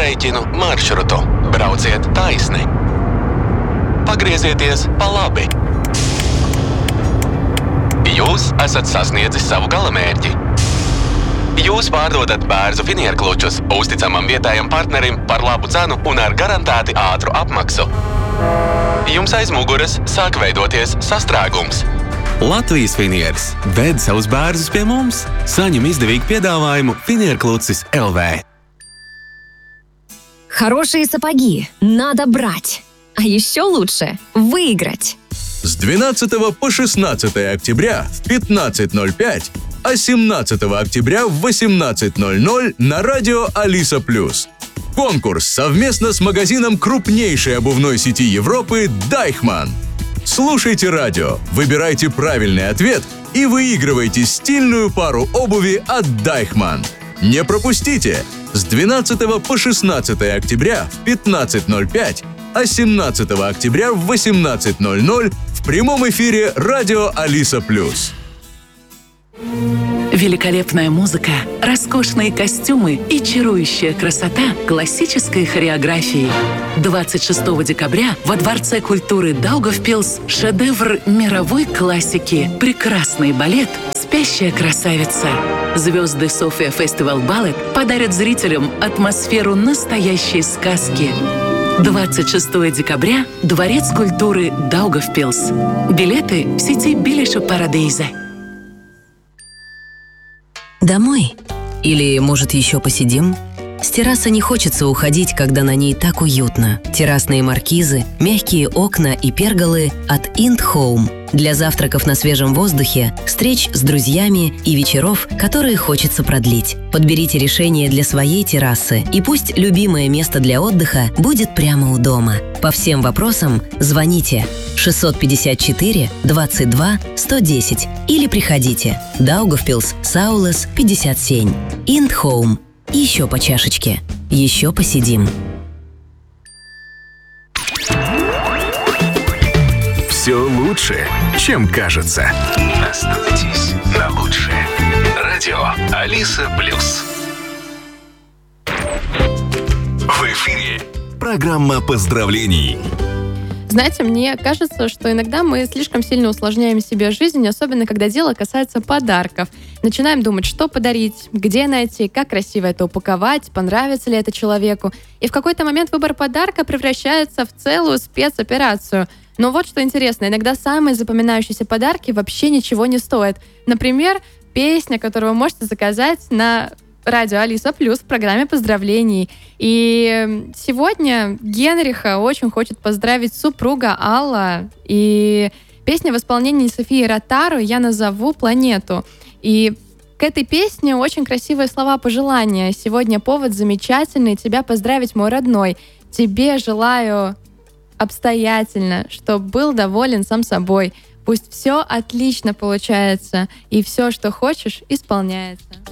rēķinu maršrutu. Brauciet taisni. Pagriezieties pa labi. Jūs esat sasniedzis savu galamērķi. Jūs pārdodat Bērzu finierklučus uzticamam vietējam partnerim par labu cenu un ar garantēti ātru apmaksu. Jums aiz muguras sāk veidoties sastrēgums. Latvijas finieris ved savus bērzus pie mums. Saņem izdevīgu piedāvājumu Finierklucis LV. Хорошие сапоги надо брать, а еще лучше выиграть. С 12 по 16 октября в 15:05, а 17 октября в 18:00 на радио Алиса Плюс. Конкурс совместно с магазином крупнейшей обувной сети Европы «Дайхман». Слушайте радио, выбирайте правильный ответ и выигрывайте стильную пару обуви от «Дайхман». Не пропустите! С 12 по 16 октября в 15:05, а 17 октября в 18:00 в прямом эфире радио Алиса Плюс. Великолепная музыка, роскошные костюмы и чарующая красота классической хореографии. 26 декабря во Дворце культуры Даугавпилс шедевр мировой классики, прекрасный балет «Спящая красавица». Звезды София Фестивал Балет подарят зрителям атмосферу настоящей сказки. 26 декабря Дворец культуры Даугавпилс. Билеты в сети Билеша Парадейза. Домой? Или, может, еще посидим? С террасы не хочется уходить, когда на ней так уютно. Террасные маркизы, мягкие окна и перголы от Ind Home. Для завтраков на свежем воздухе, встреч с друзьями и вечеров, которые хочется продлить. Подберите решение для своей террасы, и пусть любимое место для отдыха будет прямо у дома. По всем вопросам звоните 654 22 110 или приходите. Даугавпилс, Саулес, 57. Ind Home. Еще по чашечке. Еще посидим. Все лучше, чем кажется. Остановитесь на лучшее. Радио Алиса Плюс. В эфире программа поздравлений. Знаете, мне кажется, что иногда мы слишком сильно усложняем себе жизнь, особенно когда дело касается подарков. Начинаем думать, что подарить, где найти, как красиво это упаковать, понравится ли это человеку. И в какой-то момент выбор подарка превращается в целую спецоперацию. Но вот что интересно, иногда самые запоминающиеся подарки вообще ничего не стоят. Например, песня, которую вы можете заказать на радио Алиса Плюс в программе поздравлений. И сегодня Генриха очень хочет поздравить супруга Алла. И песня в исполнении Софии Ротару «Я назову планету». И к этой песне очень красивые слова пожелания. Сегодня повод замечательный тебя поздравить, мой родной. Тебе желаю обстоятельно, чтобы был доволен сам собой. Пусть все отлично получается, и все, что хочешь, исполняется.